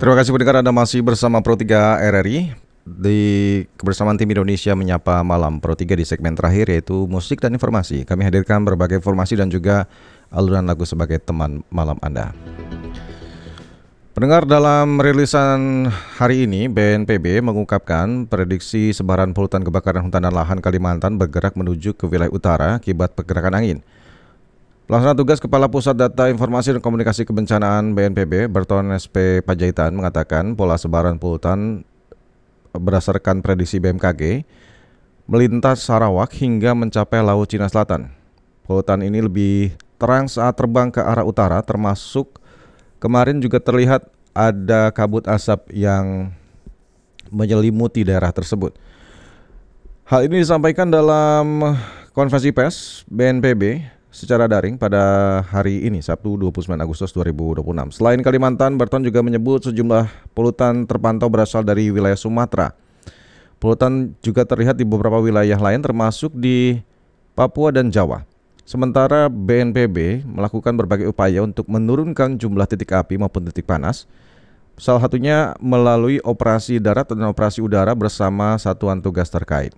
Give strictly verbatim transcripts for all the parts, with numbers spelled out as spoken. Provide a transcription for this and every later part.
Terima kasih pendengar, Anda masih bersama Pro tiga R R I di kebersamaan tim Indonesia Menyapa Malam Pro tiga di segmen terakhir, yaitu musik dan informasi. Kami hadirkan berbagai informasi dan juga alunan lagu sebagai teman malam Anda. Pendengar, dalam rilisan hari ini B N P B mengungkapkan prediksi sebaran polutan kebakaran hutan dan lahan Kalimantan bergerak menuju ke wilayah utara akibat pergerakan angin. Pelaksana tugas Kepala Pusat Data Informasi dan Komunikasi Kebencanaan B N P B, Berton S P Pajaitan, mengatakan pola sebaran polutan berdasarkan prediksi B M K G melintas Sarawak hingga mencapai Laut Cina Selatan. Polutan ini lebih terang saat terbang ke arah utara, termasuk kemarin juga terlihat ada kabut asap yang menyelimuti daerah tersebut. Hal ini disampaikan dalam konferensi pers B N P B secara daring pada hari ini, Sabtu dua puluh sembilan Agustus dua ribu dua puluh enam. Selain Kalimantan, Berton juga menyebut sejumlah polutan terpantau berasal dari wilayah Sumatera. Polutan juga terlihat di beberapa wilayah lain termasuk di Papua dan Jawa. Sementara B N P B melakukan berbagai upaya untuk menurunkan jumlah titik api maupun titik panas, salah satunya melalui operasi darat dan operasi udara bersama satuan tugas terkait.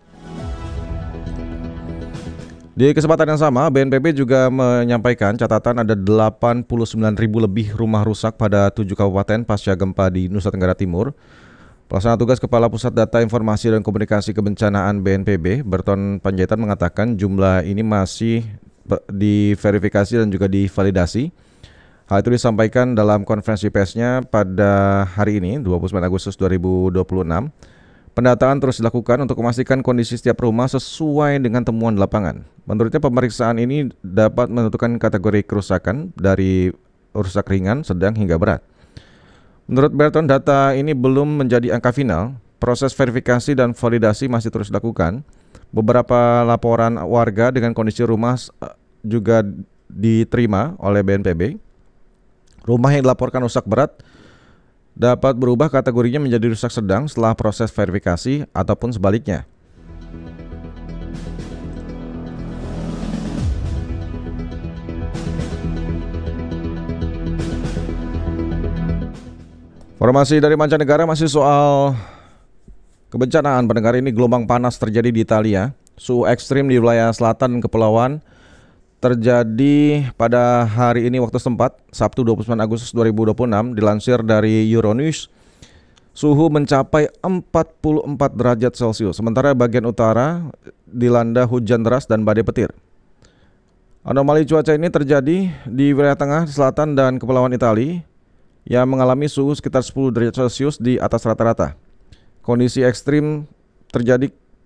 Di kesempatan yang sama, B N P B juga menyampaikan catatan ada delapan puluh sembilan ribu lebih rumah rusak pada tujuh kabupaten pasca gempa di Nusa Tenggara Timur. Pelaksana tugas Kepala Pusat Data Informasi dan Komunikasi Kebencanaan B N P B, Berton Panjaitan, mengatakan jumlah ini masih diverifikasi dan juga divalidasi. Hal itu disampaikan dalam konferensi persnya pada hari ini, dua puluh sembilan Agustus dua ribu dua puluh enam. Pendataan terus dilakukan untuk memastikan kondisi setiap rumah sesuai dengan temuan di lapangan. Menurutnya, pemeriksaan ini dapat menentukan kategori kerusakan dari rusak ringan, sedang hingga berat. Menurut Berton, data ini belum menjadi angka final. Proses verifikasi dan validasi masih terus dilakukan. Beberapa laporan warga dengan kondisi rumah juga diterima oleh B N P B. Rumah yang dilaporkan rusak berat dapat berubah kategorinya menjadi rusak sedang setelah proses verifikasi ataupun sebaliknya. Informasi dari mancanegara masih soal kebencanaan. Pendengar, ini gelombang panas terjadi di Italia. Suhu ekstrim di wilayah selatan dan kepulauan terjadi pada hari ini waktu setempat, Sabtu dua puluh sembilan Agustus dua ribu dua puluh enam. Dilansir dari Euronews, suhu mencapai empat puluh empat derajat Celcius. Sementara bagian utara dilanda hujan deras dan badai petir. Anomali cuaca ini terjadi di wilayah tengah, selatan, dan kepulauan Italia yang mengalami suhu sekitar sepuluh derajat Celcius di atas rata-rata. Kondisi ekstrim terjadi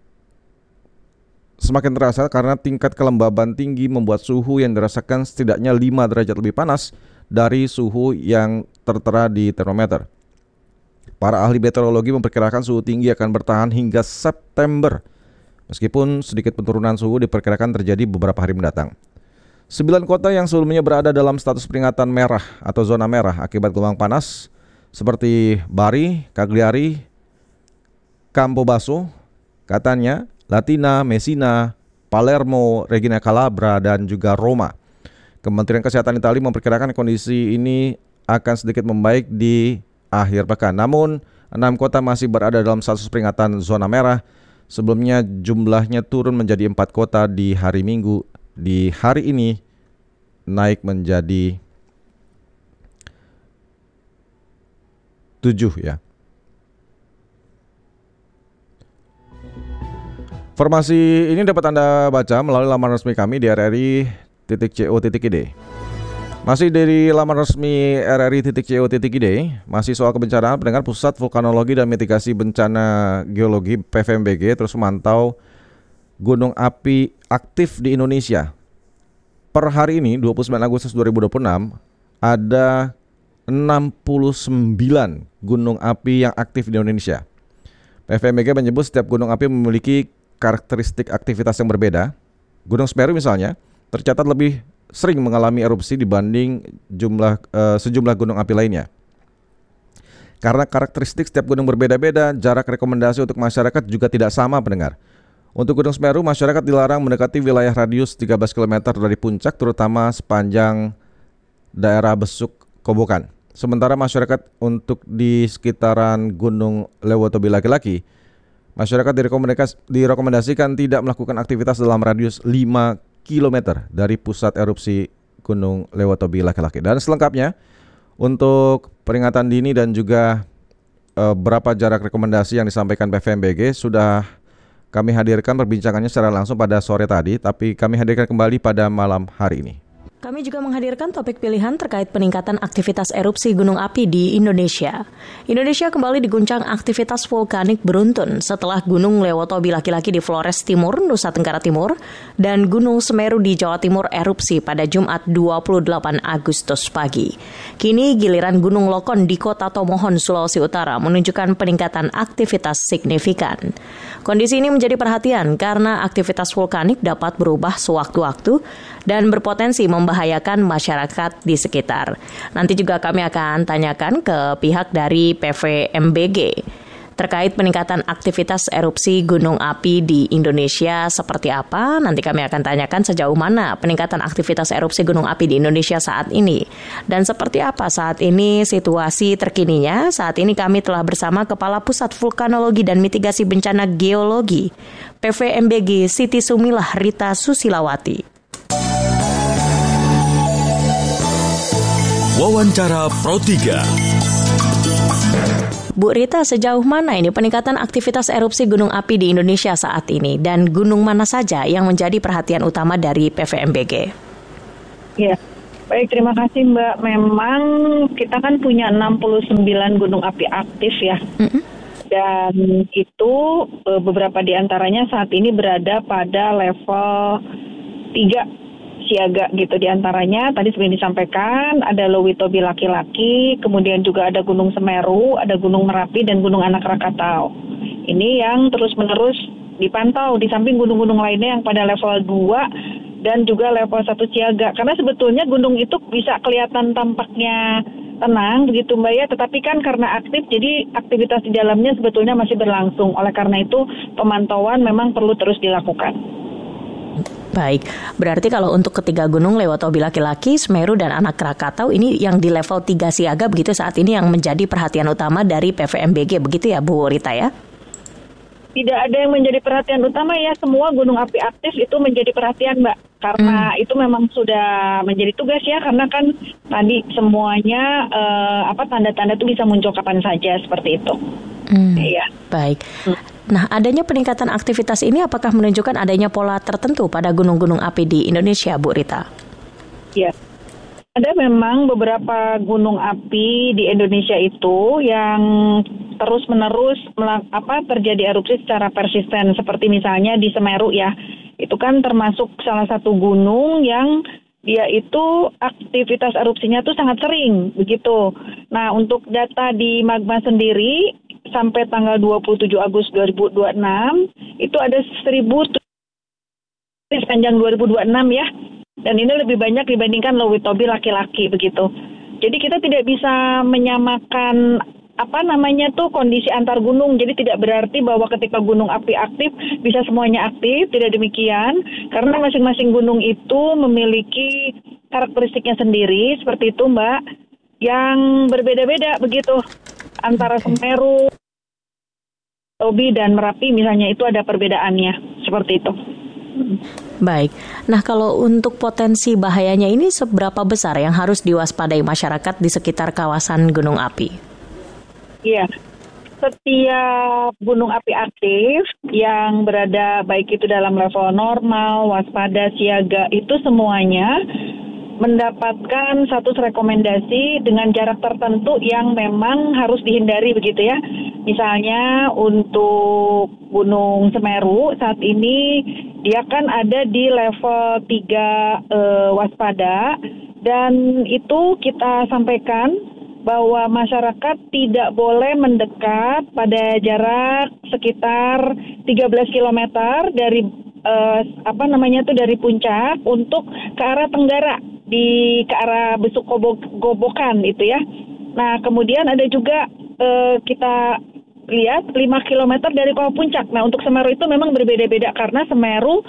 semakin terasa karena tingkat kelembaban tinggi membuat suhu yang dirasakan setidaknya lima derajat lebih panas dari suhu yang tertera di termometer. Para ahli meteorologi memperkirakan suhu tinggi akan bertahan hingga September, meskipun sedikit penurunan suhu diperkirakan terjadi beberapa hari mendatang. Sembilan kota yang sebelumnya berada dalam status peringatan merah atau zona merah akibat gelombang panas seperti Bari, Cagliari, Campobasso, Catania, Latina, Messina, Palermo, Reggina Calabria, dan juga Roma. Kementerian Kesehatan Italia memperkirakan kondisi ini akan sedikit membaik di akhir pekan. Namun, enam kota masih berada dalam status peringatan zona merah. Sebelumnya jumlahnya turun menjadi empat kota di hari Minggu. Di hari ini naik menjadi tujuh ya. Informasi ini dapat Anda baca melalui laman resmi kami di r r i titik co titik i d. Masih dari laman resmi r r i titik co titik i d, masih soal kebencanaan. Pendengar, Pusat Vulkanologi dan Mitigasi Bencana Geologi P V M B G terus memantau gunung api aktif di Indonesia. Per hari ini, dua puluh sembilan Agustus dua ribu dua puluh enam, ada enam puluh sembilan gunung api yang aktif di Indonesia. P V M B G menyebut setiap gunung api memiliki karakteristik aktivitas yang berbeda. Gunung Semeru misalnya tercatat lebih sering mengalami erupsi dibanding jumlah uh, sejumlah gunung api lainnya. Karena karakteristik setiap gunung berbeda-beda, jarak rekomendasi untuk masyarakat juga tidak sama, pendengar. Untuk Gunung Semeru, masyarakat dilarang mendekati wilayah radius tiga belas kilometer dari puncak, terutama sepanjang daerah Besuk Kobokan. Sementara masyarakat untuk di sekitaran Gunung Lewotobi laki-laki, masyarakat direkomendas- direkomendasikan tidak melakukan aktivitas dalam radius lima kilometer dari pusat erupsi Gunung Lewotobi laki-laki. Dan selengkapnya, untuk peringatan dini dan juga e, berapa jarak rekomendasi yang disampaikan P V M B G sudah kami hadirkan perbincangannya secara langsung pada sore tadi, tapi kami hadirkan kembali pada malam hari ini. Kami juga menghadirkan topik pilihan terkait peningkatan aktivitas erupsi gunung api di Indonesia. Indonesia kembali diguncang aktivitas vulkanik beruntun setelah Gunung Lewotobi laki-laki di Flores Timur, Nusa Tenggara Timur, dan Gunung Semeru di Jawa Timur erupsi pada Jumat dua puluh delapan Agustus pagi. Kini giliran Gunung Lokon di Kota Tomohon, Sulawesi Utara menunjukkan peningkatan aktivitas signifikan. Kondisi ini menjadi perhatian karena aktivitas vulkanik dapat berubah sewaktu-waktu dan berpotensi membahayakan masyarakat di sekitar. Nanti juga kami akan tanyakan ke pihak dari P V M B G terkait peningkatan aktivitas erupsi gunung api di Indonesia seperti apa. Nanti kami akan tanyakan sejauh mana peningkatan aktivitas erupsi gunung api di Indonesia saat ini. Dan seperti apa saat ini situasi terkininya. Saat ini kami telah bersama Kepala Pusat Vulkanologi dan Mitigasi Bencana Geologi P V M B G Siti Sumilah Rita Susilawati. Wawancara Pro tiga. Bu Rita, sejauh mana ini peningkatan aktivitas erupsi gunung api di Indonesia saat ini dan gunung mana saja yang menjadi perhatian utama dari P V M B G? Ya, baik, terima kasih Mbak. Memang kita kan punya enam puluh sembilan gunung api aktif ya. Mm-hmm. Dan itu beberapa di antaranya saat ini berada pada level tiga siaga gitu. Di antaranya tadi seperti disampaikan ada Lewotobi laki-laki, kemudian juga ada Gunung Semeru, ada Gunung Merapi dan Gunung Anak Rakatau. Ini yang terus-menerus dipantau di samping gunung-gunung lainnya yang pada level dua dan juga level satu siaga. Karena sebetulnya gunung itu bisa kelihatan tampaknya tenang begitu Mbak ya, tetapi kan karena aktif jadi aktivitas di dalamnya sebetulnya masih berlangsung. Oleh karena itu pemantauan memang perlu terus dilakukan. Baik, berarti kalau untuk ketiga gunung Lewotobi laki-laki, Semeru dan Anak Rakatau ini yang di level tiga siaga begitu saat ini yang menjadi perhatian utama dari P V M B G begitu ya Bu Rita ya? Tidak ada yang menjadi perhatian utama ya, semua gunung api aktif itu menjadi perhatian Mbak. Karena hmm. itu memang sudah menjadi tugas ya, karena kan tadi semuanya eh, apa tanda-tanda itu bisa muncul kapan saja seperti itu. Hmm. Iya. Baik. Hmm. Nah, adanya peningkatan aktivitas ini apakah menunjukkan adanya pola tertentu pada gunung-gunung api di Indonesia, Bu Rita? Ya, ada memang beberapa gunung api di Indonesia itu yang terus-menerus melak- apa terjadi erupsi secara persisten, seperti misalnya di Semeru ya. Itu kan termasuk salah satu gunung yang dia itu aktivitas erupsinya tuh sangat sering, begitu. Nah, untuk data di magma sendiri, sampai tanggal dua puluh tujuh Agustus dua ribu dua puluh enam itu ada seribu sepanjang dua ribu dua puluh enam ya. Dan ini lebih banyak dibandingkan Lewotobi laki-laki begitu. Jadi kita tidak bisa menyamakan apa namanya tuh kondisi antar gunung. Jadi tidak berarti bahwa ketika gunung api aktif bisa semuanya aktif, tidak demikian. Karena masing-masing gunung itu memiliki karakteristiknya sendiri seperti itu Mbak, yang berbeda-beda begitu. Antara Semeru, Lewotobi dan Merapi misalnya itu ada perbedaannya seperti itu. Baik. Nah, kalau untuk potensi bahayanya ini seberapa besar yang harus diwaspadai masyarakat di sekitar kawasan gunung api? Iya. Setiap gunung api aktif yang berada baik itu dalam level normal, waspada, siaga itu semuanya mendapatkan satu rekomendasi dengan jarak tertentu yang memang harus dihindari begitu ya. Misalnya untuk Gunung Semeru saat ini dia kan ada di level tiga e, waspada dan itu kita sampaikan bahwa masyarakat tidak boleh mendekat pada jarak sekitar tiga belas kilometer dari eh, apa namanya tuh dari puncak untuk ke arah tenggara di ke arah Besuk Gobokan itu ya. Nah, kemudian ada juga eh, kita lihat lima kilometer dari kawah puncak. Nah, untuk Semeru itu memang berbeda-beda karena Semeru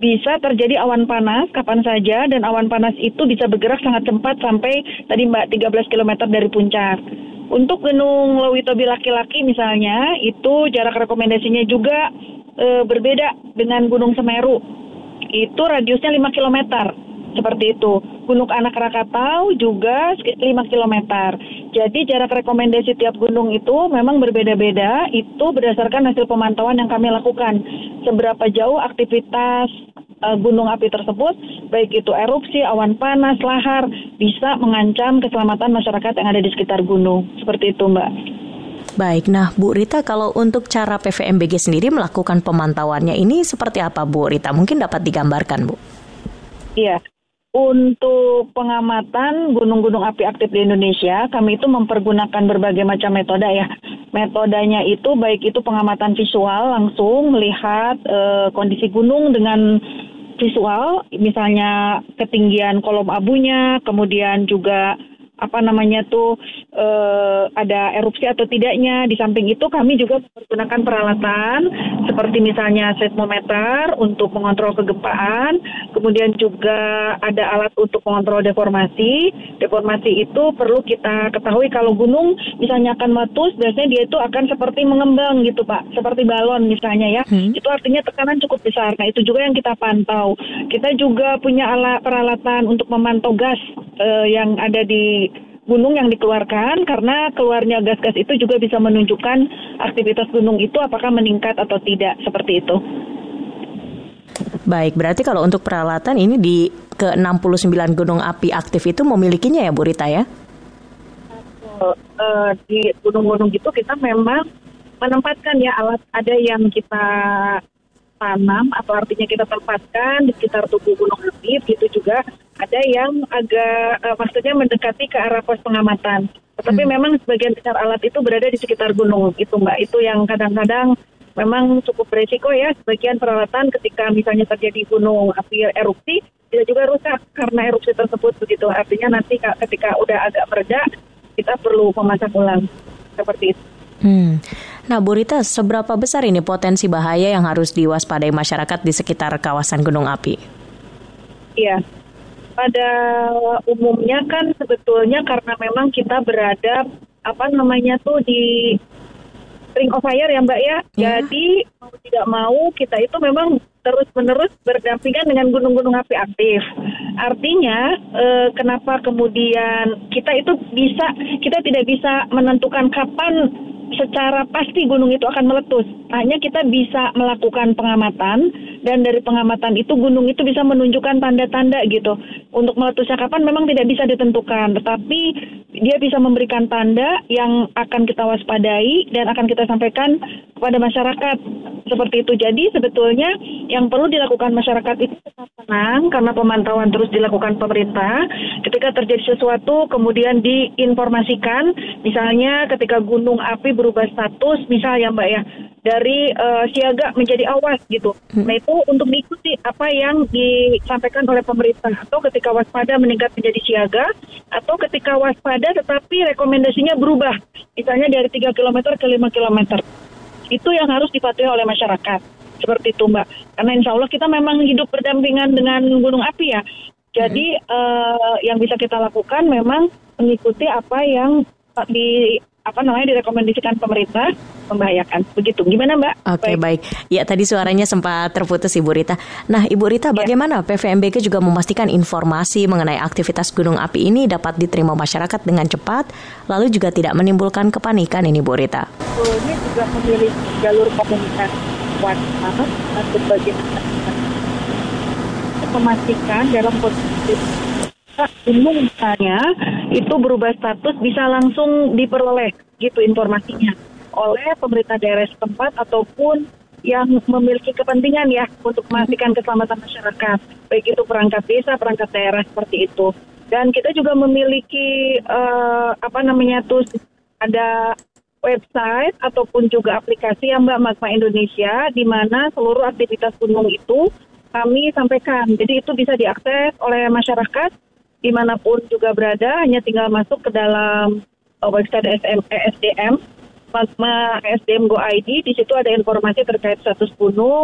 bisa terjadi awan panas kapan saja, dan awan panas itu bisa bergerak sangat cepat sampai tadi Mbak tiga belas kilometer dari puncak. Untuk Gunung Leuwitobi laki-laki misalnya, itu jarak rekomendasinya juga e, berbeda dengan Gunung Semeru. Itu radiusnya lima kilometer. Seperti itu. Gunung Anak Rakatau juga lima kilometer. Jadi jarak rekomendasi tiap gunung itu memang berbeda-beda. Itu berdasarkan hasil pemantauan yang kami lakukan. Seberapa jauh aktivitas uh, gunung api tersebut, baik itu erupsi, awan panas, lahar, bisa mengancam keselamatan masyarakat yang ada di sekitar gunung. Seperti itu, Mbak. Baik, nah Bu Rita, kalau untuk cara P V M B G sendiri melakukan pemantauannya ini seperti apa Bu Rita? Mungkin dapat digambarkan, Bu. Iya. Untuk pengamatan gunung-gunung api aktif di Indonesia, kami itu mempergunakan berbagai macam metode ya. Metodenya itu baik itu pengamatan visual, langsung melihat e, kondisi gunung dengan visual, misalnya ketinggian kolom abunya, kemudian juga apa namanya tuh e, ada erupsi atau tidaknya. Di samping itu kami juga menggunakan peralatan seperti misalnya seismometer untuk mengontrol kegempaan, kemudian juga ada alat untuk mengontrol deformasi. Deformasi itu perlu kita ketahui kalau gunung misalnya akan meletus, biasanya dia itu akan seperti mengembang gitu Pak, seperti balon misalnya ya. Hmm. Itu artinya tekanan cukup besar. Nah itu juga yang kita pantau. Kita juga punya alat peralatan untuk memantau gas e, yang ada di gunung yang dikeluarkan, karena keluarnya gas-gas itu juga bisa menunjukkan aktivitas gunung itu apakah meningkat atau tidak, seperti itu. Baik, berarti kalau untuk peralatan ini di ke enam puluh sembilan gunung api aktif itu memilikinya ya Bu Rita ya? Uh, uh, di gunung-gunung itu kita memang menempatkan ya alat, ada yang kita tanam atau artinya kita tempatkan di sekitar tubuh gunung api, gitu juga ada yang agak uh, maksudnya mendekati ke arah pos pengamatan. Tetapi hmm. memang sebagian besar alat itu berada di sekitar gunung itu Mbak. Itu yang kadang-kadang memang cukup beresiko ya, sebagian peralatan ketika misalnya terjadi gunung api erupsi tidak juga rusak karena erupsi tersebut begitu. Artinya nanti ketika udah agak mereda kita perlu memasang ulang seperti itu. Hmm. Nah Bu Rita, seberapa besar ini potensi bahaya yang harus diwaspadai masyarakat di sekitar kawasan gunung api? Iya, pada umumnya kan sebetulnya karena memang kita berada apa namanya tuh di ring of fire ya Mbak ya. Yeah. Jadi mau tidak mau kita itu memang terus-menerus berdampingan dengan gunung-gunung api aktif. Artinya eh, kenapa kemudian kita itu bisa, kita tidak bisa menentukan kapan secara pasti gunung itu akan meletus. Hanya kita bisa melakukan pengamatan, dan dari pengamatan itu gunung itu bisa menunjukkan tanda-tanda gitu. Untuk meletusnya kapan memang tidak bisa ditentukan, tetapi dia bisa memberikan tanda yang akan kita waspadai dan akan kita sampaikan kepada masyarakat. Seperti itu. Jadi sebetulnya yang perlu dilakukan masyarakat itu tetap tenang karena pemantauan terus dilakukan pemerintah. Ketika terjadi sesuatu kemudian diinformasikan, misalnya ketika gunung api berubah status, misalnya Mbak ya, dari uh, siaga menjadi awas gitu. Hmm. Nah itu untuk diikuti apa yang disampaikan oleh pemerintah, atau ketika waspada meningkat menjadi siaga, atau ketika waspada tetapi rekomendasinya berubah, misalnya dari tiga kilometer ke lima kilometer. Itu yang harus dipatuhi oleh masyarakat. Seperti itu Mbak. Karena insya Allah kita memang hidup berdampingan dengan gunung api ya. Jadi hmm. uh, yang bisa kita lakukan memang mengikuti apa yang di apa namanya direkomendasikan pemerintah, membahayakan. Begitu. Gimana Mbak? Oke, okay, baik. baik. Ya, tadi suaranya sempat terputus Ibu Rita. Nah, Ibu Rita, ya. Bagaimana P V M B G juga memastikan informasi mengenai aktivitas gunung api ini dapat diterima masyarakat dengan cepat, lalu juga tidak menimbulkan kepanikan ini Bu Rita? Ini juga memiliki jalur komunikasi WhatsApp dan berbagai macam memastikan dalam posisi gunung misalnya itu berubah status bisa langsung diperoleh gitu informasinya oleh pemerintah daerah setempat ataupun yang memiliki kepentingan ya untuk memastikan keselamatan masyarakat, baik itu perangkat desa, perangkat daerah seperti itu. Dan kita juga memiliki uh, apa namanya tuh ada website ataupun juga aplikasi yang Mbak Magma Indonesia, di mana seluruh aktivitas gunung itu kami sampaikan. Jadi itu bisa diakses oleh masyarakat dimanapun juga berada, hanya tinggal masuk ke dalam uh, website E S D M, Magma E S D M Go I D. Di situ ada informasi terkait status gunung,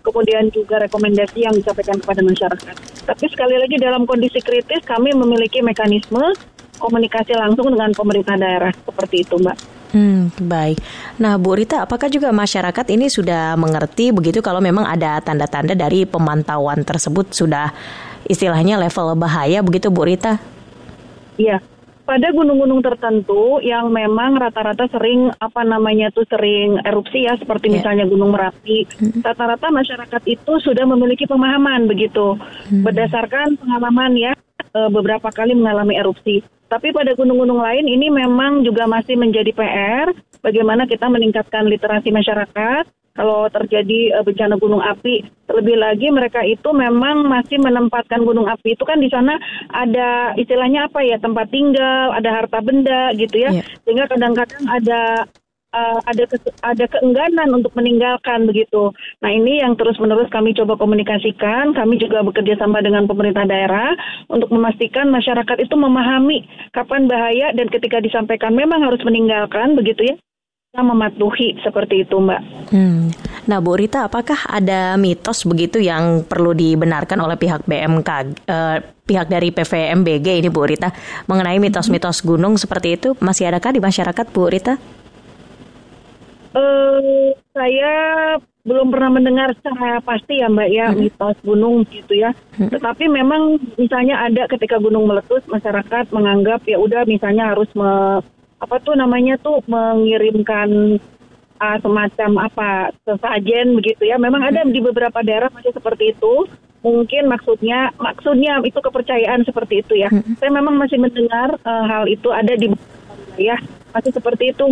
kemudian juga rekomendasi yang disampaikan kepada masyarakat. Tapi sekali lagi dalam kondisi kritis kami memiliki mekanisme komunikasi langsung dengan pemerintah daerah seperti itu, Mbak. Hmm, baik. Nah, Bu Rita, apakah juga masyarakat ini sudah mengerti begitu kalau memang ada tanda-tanda dari pemantauan tersebut sudah istilahnya level bahaya begitu, Bu Rita? Iya. Pada gunung-gunung tertentu yang memang rata-rata sering apa namanya tuh sering erupsi ya seperti yeah. misalnya Gunung Merapi, mm-hmm. rata-rata masyarakat itu sudah memiliki pemahaman begitu mm-hmm. berdasarkan pengalaman ya e, beberapa kali mengalami erupsi. Tapi pada gunung-gunung lain ini memang juga masih menjadi P R bagaimana kita meningkatkan literasi masyarakat. Kalau terjadi uh, bencana gunung api, terlebih lagi mereka itu memang masih menempatkan gunung api itu kan di sana ada istilahnya apa ya, tempat tinggal, ada harta benda gitu ya, yeah. sehingga kadang-kadang ada uh, ada ke- ada keengganan untuk meninggalkan begitu. Nah ini yang terus-menerus kami coba komunikasikan, kami juga bekerja sama dengan pemerintah daerah untuk memastikan masyarakat itu memahami kapan bahaya dan ketika disampaikan memang harus meninggalkan begitu ya. Kita mematuhi seperti itu, Mbak. Hmm. Nah, Bu Rita, apakah ada mitos begitu yang perlu dibenarkan oleh pihak B M K, eh, pihak dari P V M B G ini, Bu Rita, mengenai mitos-mitos gunung seperti itu? Masih adakah di masyarakat, Bu Rita? Uh, saya belum pernah mendengar secara pasti ya, Mbak, ya, hmm. mitos gunung gitu ya. Hmm. Tetapi memang misalnya ada ketika gunung meletus, masyarakat menganggap ya udah misalnya harus me apa tuh namanya tuh mengirimkan uh, semacam apa sesajen begitu ya. Memang ada di beberapa daerah masih seperti itu. Mungkin maksudnya maksudnya itu kepercayaan seperti itu ya. Hmm. Saya memang masih mendengar uh, hal itu ada di beberapa wilayah masih seperti itu.